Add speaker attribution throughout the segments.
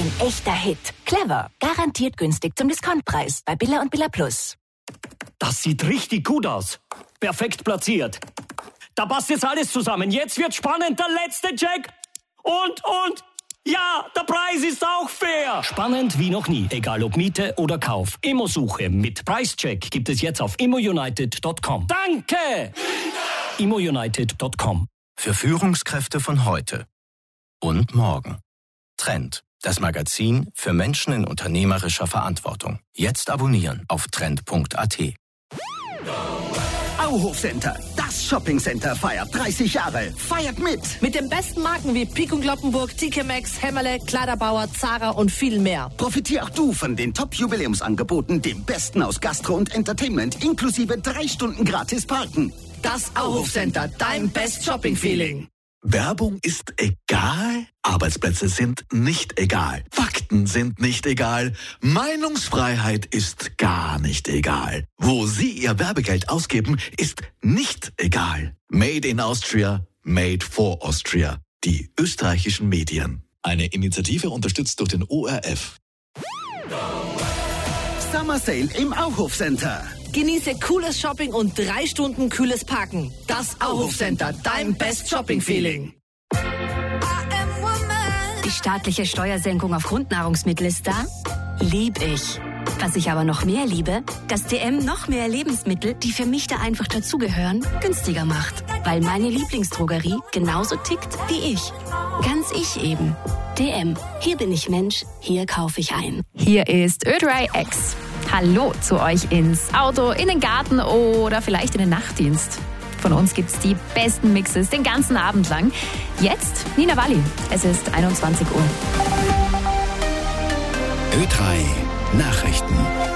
Speaker 1: Ein echter Hit. Clever. Garantiert günstig zum Discountpreis bei Billa und Billa Plus.
Speaker 2: Das sieht richtig gut aus. Perfekt platziert. Da passt jetzt alles zusammen. Jetzt wird spannend. Der letzte Check. Und. Ja, der Preis ist auch fair. Spannend wie noch nie. Egal ob Miete oder Kauf. Immosuche mit Preischeck gibt es jetzt auf immounited.com. Danke! immounited.com.
Speaker 3: Für Führungskräfte von heute und morgen. Trend. Das Magazin für Menschen in unternehmerischer Verantwortung. Jetzt abonnieren auf trend.at.
Speaker 4: Auhof Center, das Shoppingcenter feiert 30 Jahre. Feiert mit!
Speaker 5: Mit den besten Marken wie Pik und Kloppenburg, TK Maxx, Hämmerle, Kleiderbauer, Zara und viel mehr.
Speaker 4: Profitier auch du von den Top-Jubiläumsangeboten, dem Besten aus Gastro und Entertainment, inklusive 3 Stunden gratis Parken.
Speaker 5: Das Auhof Center, dein Best Shopping Feeling.
Speaker 6: Werbung ist egal, Arbeitsplätze sind nicht egal, Fakten sind nicht egal, Meinungsfreiheit ist gar nicht egal. Wo Sie Ihr Werbegeld ausgeben, ist nicht egal. Made in Austria, made for Austria. Die österreichischen Medien. Eine Initiative unterstützt durch den ORF.
Speaker 4: Summer Sale im Auhof Center.
Speaker 5: Genieße cooles Shopping und 3 Stunden kühles Parken. Das Auhof Center, dein Best Shopping Feeling.
Speaker 7: Die staatliche Steuersenkung auf Grundnahrungsmittel ist da? Lieb ich. Was ich aber noch mehr liebe, dass DM noch mehr Lebensmittel, die für mich da einfach dazugehören, günstiger macht. Weil meine Lieblingsdrogerie genauso tickt wie ich. Ganz ich eben. DM. Hier bin ich Mensch, hier kaufe ich ein.
Speaker 8: Hier ist Ö3X. Hallo zu euch ins Auto, in den Garten oder vielleicht in den Nachtdienst. Von uns gibt's die besten Mixes den ganzen Abend lang. Jetzt Nina Walli. Es ist 21 Uhr.
Speaker 6: Ö3 Nachrichten.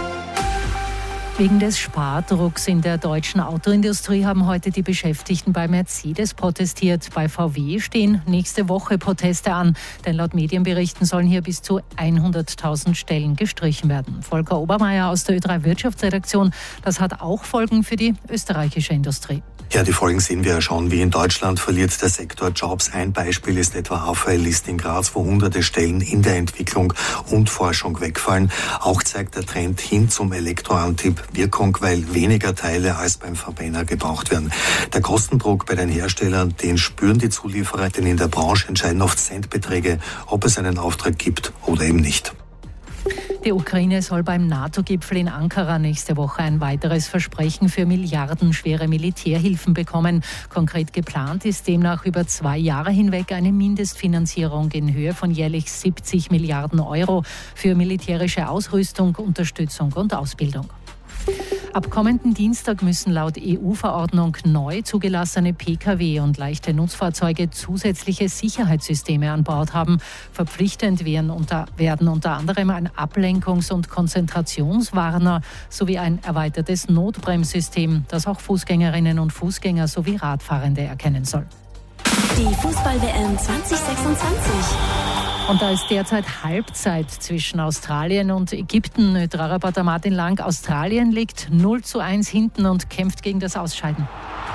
Speaker 9: Wegen des Spardrucks in der deutschen Autoindustrie haben heute die Beschäftigten bei Mercedes protestiert. Bei VW stehen nächste Woche Proteste an, denn laut Medienberichten sollen hier bis zu 100.000 Stellen gestrichen werden. Volker Obermeier aus der Ö3 Wirtschaftsredaktion, das hat auch Folgen für die österreichische Industrie.
Speaker 10: Ja, die Folgen sehen wir ja schon. Wie in Deutschland verliert der Sektor Jobs. Ein Beispiel ist etwa Rafael List in Graz, wo hunderte Stellen in der Entwicklung und Forschung wegfallen. Auch zeigt der Trend hin zum Elektroantrieb Wirkung, weil weniger Teile als beim Verbrenner gebraucht werden. Der Kostendruck bei den Herstellern, den spüren die Zulieferer, denn in der Branche entscheiden oft Centbeträge, ob es einen Auftrag gibt oder eben nicht.
Speaker 9: Die Ukraine soll beim NATO-Gipfel in Ankara nächste Woche ein weiteres Versprechen für milliardenschwere Militärhilfen bekommen. Konkret geplant ist demnach über 2 Jahre hinweg eine Mindestfinanzierung in Höhe von jährlich 70 Milliarden Euro für militärische Ausrüstung, Unterstützung und Ausbildung. Ab kommenden Dienstag müssen laut EU-Verordnung neu zugelassene Pkw und leichte Nutzfahrzeuge zusätzliche Sicherheitssysteme an Bord haben. Verpflichtend werden unter anderem ein Ablenkungs- und Konzentrationswarner sowie ein erweitertes Notbremssystem, das auch Fußgängerinnen und Fußgänger sowie Radfahrende erkennen soll.
Speaker 7: Die Fußball-WM 2026.
Speaker 9: Und da ist derzeit Halbzeit zwischen Australien und Ägypten. Ö3-Reporter Martin Lang. Australien liegt 0:1 hinten und kämpft gegen das Ausscheiden.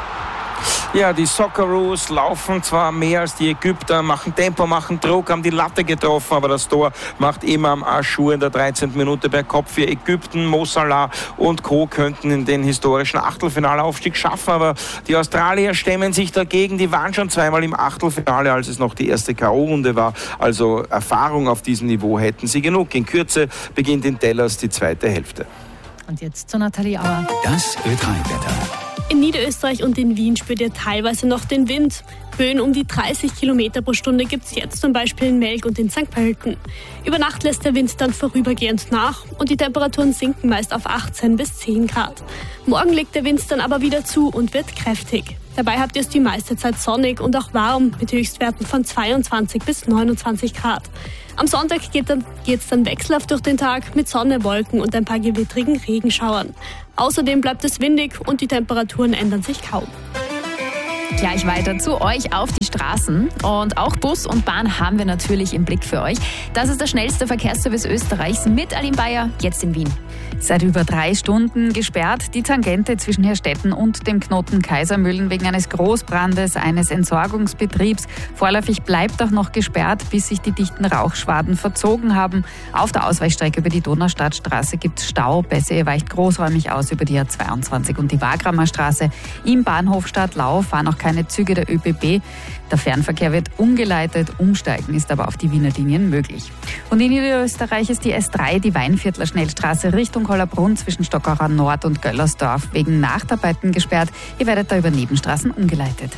Speaker 11: Ja, die Socceroos laufen zwar mehr als die Ägypter, machen Tempo, machen Druck, haben die Latte getroffen, aber das Tor macht Imam Aschur in der 13. Minute per Kopf für Ägypten. Mo Salah und Co. könnten in den historischen Achtelfinalaufstieg schaffen, aber die Australier stemmen sich dagegen. Die waren schon zweimal im Achtelfinale, als es noch die erste K.O.-Runde war. Also Erfahrung auf diesem Niveau hätten sie genug. In Kürze beginnt in Dallas die zweite Hälfte.
Speaker 9: Und jetzt zu Nathalie Auer.
Speaker 6: Das Ö3-Wetter.
Speaker 12: In Niederösterreich und in Wien spürt ihr teilweise noch den Wind. Böen um die 30 Kilometer pro Stunde gibt es jetzt zum Beispiel in Melk und in St. Pölten. Über Nacht lässt der Wind dann vorübergehend nach und die Temperaturen sinken meist auf 18 bis 10 Grad. Morgen legt der Wind dann aber wieder zu und wird kräftig. Dabei habt ihr es die meiste Zeit sonnig und auch warm mit Höchstwerten von 22 bis 29 Grad. Am Sonntag geht's dann wechselhaft durch den Tag mit Sonne, Wolken und ein paar gewittrigen Regenschauern. Außerdem bleibt es windig und die Temperaturen ändern sich kaum.
Speaker 8: Gleich weiter zu euch auf die Straßen. Und auch Bus und Bahn haben wir natürlich im Blick für euch. Das ist der schnellste Verkehrsservice Österreichs mit Aline Bayer, jetzt in Wien.
Speaker 13: Seit über 3 Stunden gesperrt die Tangente zwischen Herstetten und dem Knoten Kaisermühlen wegen eines Großbrandes eines Entsorgungsbetriebs. Vorläufig bleibt auch noch gesperrt, bis sich die dichten Rauchschwaden verzogen haben. Auf der Ausweichstrecke über die Donaustadtstraße gibt es Stau. Besser weicht großräumig aus über die A22 und die Wagramer Straße. Im Bahnhof Stadtlau fahren auch keine Züge der ÖBB. Der Fernverkehr wird umgeleitet, umsteigen ist aber auf die Wiener Linien möglich. Und in Niederösterreich ist die S3, die Weinviertler Schnellstraße Richtung Hollabrunn zwischen Stockerau Nord und Göllersdorf wegen Nachtarbeiten gesperrt. Ihr werdet da über Nebenstraßen umgeleitet.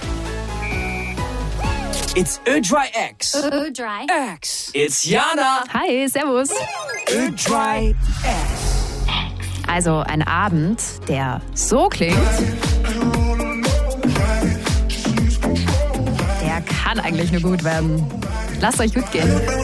Speaker 2: It's Ö3X.
Speaker 8: Ö3X.
Speaker 2: It's Jana.
Speaker 8: Hi, servus.
Speaker 2: Ö3X.
Speaker 8: Also ein Abend, der so klingt, der kann eigentlich nur gut werden. Lasst euch gut gehen.